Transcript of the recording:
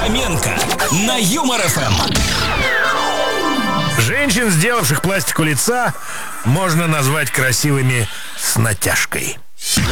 Фоменко на Юмор ФМ. Женщин, сделавших пластику лица, можно назвать красивыми с натяжкой.